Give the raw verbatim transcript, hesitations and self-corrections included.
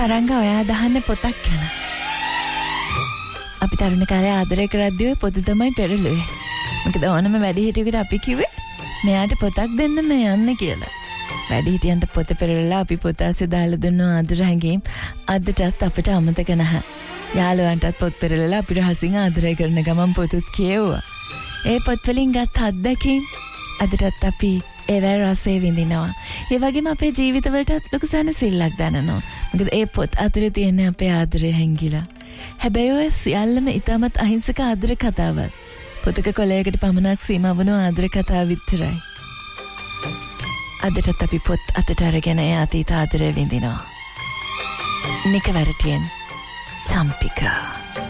තරංග ඔයා දහන්නේ පොතක් ගැන. අපි තරුණ කාලේ ආදරය කරද්දී ඔය පොත තමයි පෙරළුවේ. මොකද ඕනම වැඩිහිටියෙකුට අපි කිව්වේ මෙයාට පොතක් දෙන්න මේ යන්නේ කියලා. වැඩිහිටියන්ට පොත පෙරලලා අපි පොත ASCII දාලා දුන්න ආදර හැඟීම් අදටත් අපිට අමතක නැහැ. යාළුවන්ටත් පොත් පෙරලලා අපි රහසින් ආදරය කරන ගමන් පොතුත් කියවුවා. ඒ පොත් වලින් ගත් අත්දැකීම් අදටත් අපි ඒවැ රසය විඳිනවා. ඒ වගේම අපේ ජීවිතවලටත් ලොකු සැනසෙල්ලක් දැනෙනවා. මොකද ඒ පොත් අතරේ තියෙන අපේ ආදරය හැංගිලා. හැබැයි ඔය සියල්ලම ඊටමත් අහිංසක ආදර කතාවක්. පොතක කොලයකට පමණක් සීමා වුණු ආදර කතාව විතරයි. අදටත් අපි පොත් අතට අරගෙන ඒ අතීත ආදරය විඳිනවා. නික වැරටියෙන් චම්පිකා